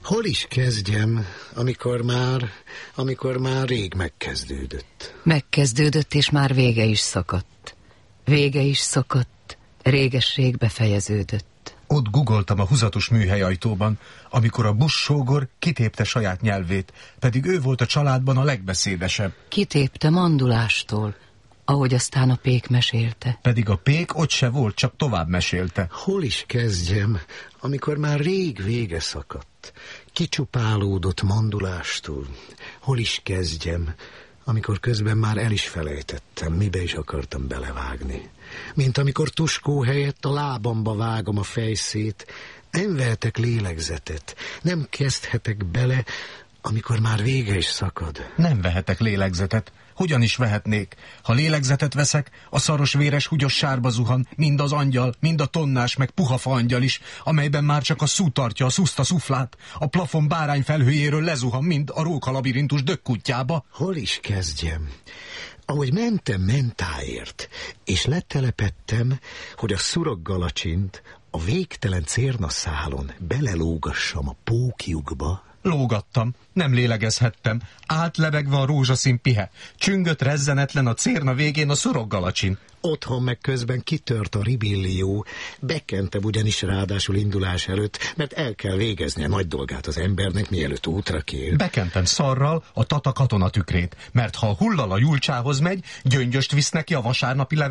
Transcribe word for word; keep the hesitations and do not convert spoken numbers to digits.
Hol is kezdjem, amikor már, amikor már rég megkezdődött? Megkezdődött, és már vége is szakadt. Vége is szakadt, régesség befejeződött. Ott guggoltam a húzatos műhelyajtóban, amikor a Bush sógor kitépte saját nyelvét, pedig ő volt a családban a legbeszédesebb. Kitépte mandulástól, ahogy aztán a pék mesélte. Pedig a pék ott se volt, csak tovább mesélte. Hol is kezdjem, amikor már rég vége szakadt, kicsupálódott mandulástól? Hol is kezdjem, amikor közben már el is felejtettem, mibe is akartam belevágni? Mint amikor tuskó helyett a lábamba vágom a fejszét, nem vehetek lélegzetet, nem kezdhetek bele, amikor már vége is szakad. Nem vehetek lélegzetet. Hogyan is vehetnék? Ha lélegzetet veszek, a szaros véres húgyos sárba zuhan, mind az angyal, mind a tonnás, meg puha fa angyal is, amelyben már csak a szú tartja a szuszta szuflát. A plafon bárány felhőjéről lezuhan, mind a rókalabirintus dökkutyába. Hol is kezdjem? Ahogy mentem mentáért, és letelepettem, hogy a szuraggalacsint a végtelen cérnaszálon belelógassam a pókjukba. Lógattam, nem lélegezhettem, állt lebegve a rózsaszín pihe, csüngött rezzenetlen a cérna végén a szuroggalacsin. Otthon meg közben kitört a ribillió, bekentem ugyanis ráadásul indulás előtt, mert el kell végezni a nagy dolgát az embernek, mielőtt útra kér. Bekentem szarral a tata katonatükrét, mert ha a hullal a Julcsához megy, gyöngyöst visz neki a vasárnapi levelet.